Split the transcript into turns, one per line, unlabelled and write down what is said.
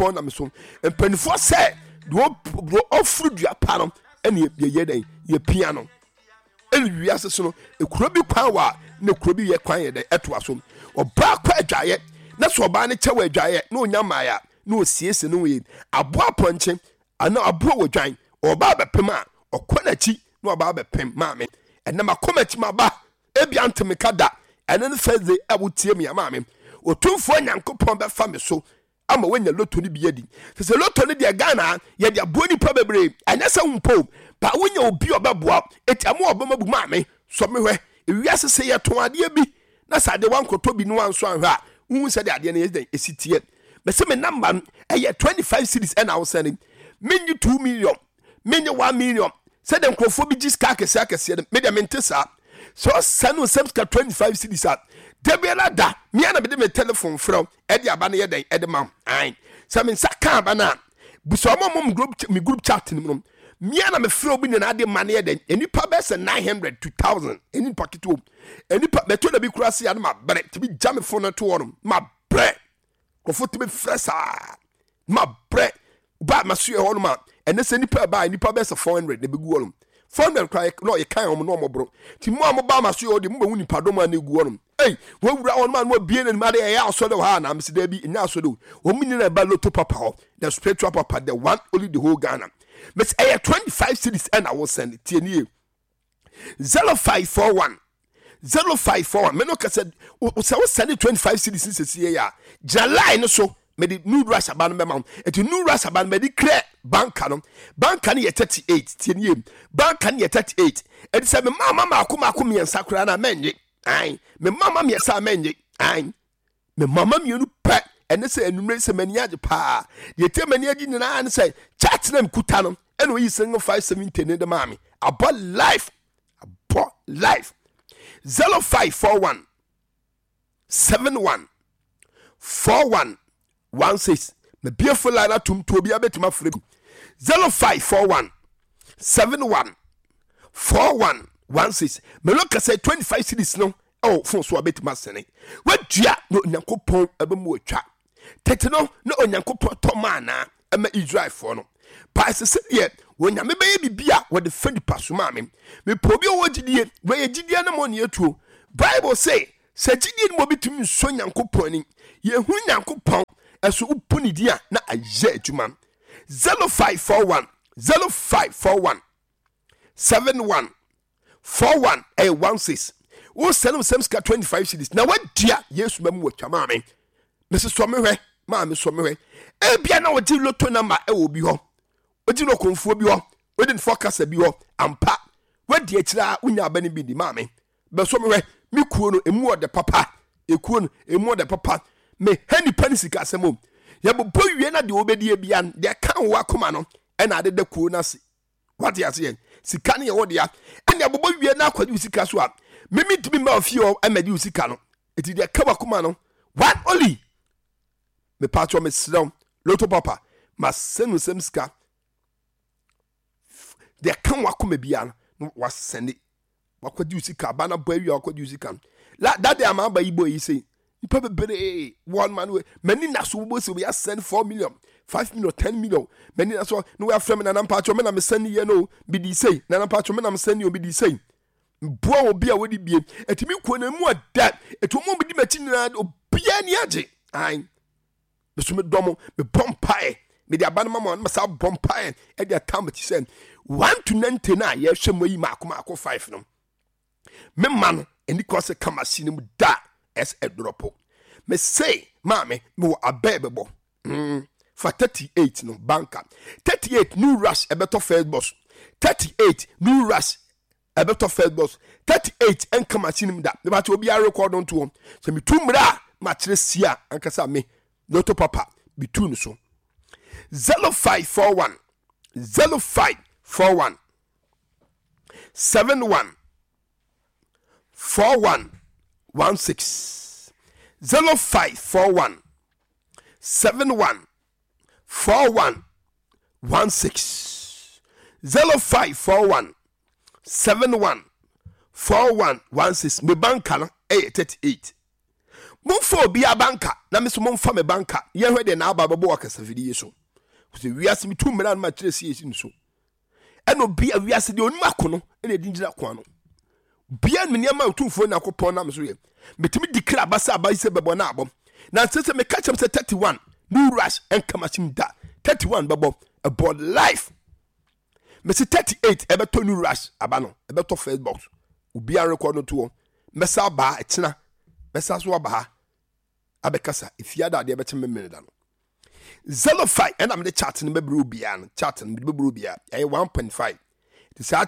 Nyankopɔn na me so mpanifo sɛ do ofru dua pa no ene ye den ye pia no ene wiase so no ekuro bi kwan wa na ekuro bi ye kwan ye den eto aso oba kwa adwaye na so oba ne kye wa adwaye na onya maya na osiese no we aboa ponche ana aboa wodwan oba bepem a okona chi na oba bepem maame ene makoma chi maba ebia nteme kada ene ne feze abutie me maame otumfo Nyankopɔn befa me so ama wanya loto ni biadi se loto ni de Ghana ye de aboni pa bebre anya se humpo ba wonya obi obeboa etiamo obamabu maame so me hwe ewiase se ye to ade bi na sade wankoto bi no anso anhwa hu se de ade na ye esitie me se me number eye 25 cities and I was sending menu 2 million menu 1 million se de nkrofo bi giska akese me de mentesa so sanu semska 25 cities at Debiela da me na be me telephone from e de aba na ye den e de mam ai so me saka aba na buso mom group chat ni mo me na me frɛ obi na ade man ye den enipa be se 900 to 1000 eni packet o enipa me to da bi kura se ya na ma bre ti bi jam phone to wono ma bre ko fo ti be fresa ma bre ba ma so ye wono ma ene se nipa ba nipa be se 400 na be gu wono 400 cry no ye kan om no mo bro ti mo ba ma so ye odi mo ba wuni pado ma na gu wono hey wo wura on man mo bie na ma de ya so de ha na me se da bi nya so de o mi ni na ba loto papa ho the spiritual papa the one only the whole Ghana miss 25 cities and I will send it to you 0541 me no ka said we send 25 cities since ya July no so me the new rush aban me ma et new rush aban me the clear banka no ye 38 tie you banka ye 38 et say me mama akoma me nsakura na menye ai me mama me sa menye ai me mama me nu pa ene se enumre se mani age pa ye te mani age nyina an se chat na mkuta no ene oyi se 570 ne de mami about life 0541 71 4116 me beautiful line atum to obi abetima frem 0541 71 4116 me look say 25 cities no oh phone so abetima sene wadua no Nyankopɔn abemu atwa tete no na Onyankopɔn tomana ama Israel for no pa se ye wonya me be bibia wo de fadi paso ma me pobi o wogidie we yegidie na mo ne atuo Bible say se gidie no bitumi so Nyankopɔn ni ye hu Nyankopɔn eso upuni dia na aye adwuma 0541 71 4116 wo send them 25 cities na wadia Yesu mamu watwa ma me Mrs. Somehwe ma me Somehwe e bia na wodi loto number e wo bi ho wodi no konfuo bi ho wodi forecast bi ho ampa wadi akira unya abani bi di ma me be Somehwe mi kuo no emu ode papa ekuo no emu ode papa me hani panisika asemo ya bo wie na de obedie bia de kan wo akoma no e na de kuo na se wadi ase sika ne ye wo de ya ene abobo wie na akwadi sika so a mimi timi ma ofio amadi sika no eti de ka wakoma no one only me patro me sidon loto papa ma senu semska de kan wakoma bia no wasende wakwadi usika bana boawi wakwadi usika la that day am ba ibo yi say ipa bebere one man we many na so bo say we send 4 million 5 million 10 million many na so no we afrem na patro me na me send ye no bi di say na patro me na me send you bi di say boa obi a wodi bie etimi ko na mu ada etomo bi di machi na obi ani age ai beso me domo me bompae me di abana mama na sa bompae e di atamati sen 1 to 90 na ye hwemo yi makoma 5 no me man eni ko se kama sini mu da as a dropo me say mame me wo abebebo for 38 no banka 38 new rush e beto first boss 38 new rush a better first boss 38 and come machine da me ba to obi a record on to so me tumra ma kire sia ankasa me loto papa be tune so 0541 71 4116 0541 71 4116 0541 71 4116 me banka no 38 momfa obi abanka na me so momfa me banka ye hwe de na aba babo akasafidi so se wiase mi tu mera na ma kire sie nso eno bia wiase de onima kono ene dinjira ko ano bia me niam otumfo na kopon na me so ye metimi dikra basa abaise bebo na abom na sese me catch am say 31 no rush and kamachim da 31 babo about life me say 38 ebeto no rush abano ebeto first box obi an record no to mesa ba etina mesa so aba abekasa ifiada de ebete memene da no 05 and am the chat no be bro bia no chat no be bro bia 1.5 it is